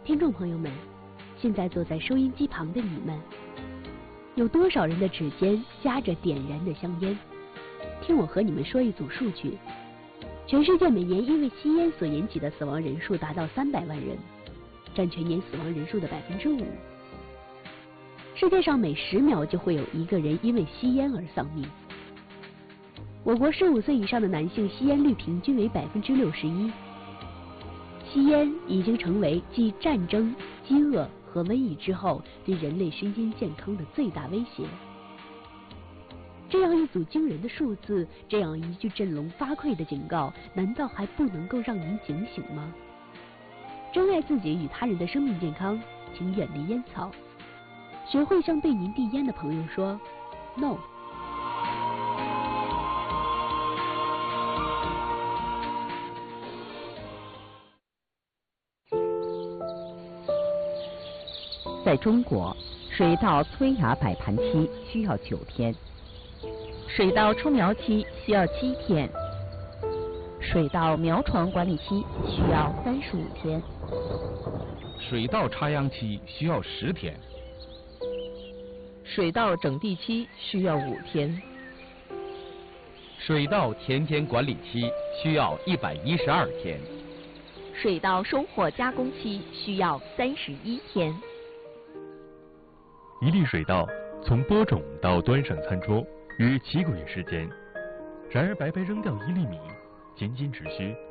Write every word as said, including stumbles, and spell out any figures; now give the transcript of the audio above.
听众朋友们，现在坐在收音机旁的你们，有多少人的指尖夹着点燃的香烟？听我和你们说一组数据：全世界每年因为吸烟所引起的死亡人数达到三百万人，占全年死亡人数的百分之五。世界上每十秒就会有一个人因为吸烟而丧命。我国十五岁以上的男性吸烟率平均为百分之六十一。吸烟已经成为继战争、饥饿和瘟疫之后对人类身心健康的最大威胁。这样一组惊人的数字，这样一句振聋发聩的警告，难道还不能够让您警醒吗？珍爱自己与他人的生命健康，请远离烟草，学会向对您递烟的朋友说 “no”。 在中国，水稻催芽摆盘期需要九天，水稻出苗期需要七天，水稻苗床管理期需要三十五天， 水稻插秧期需要十天， 水稻整地期需要五天， 水稻田间管理期需要一百一十二天， 水稻收获加工期需要三十一天。 一粒水稻从播种到端上餐桌约七个月时间，然而白白扔掉一粒米，仅仅只需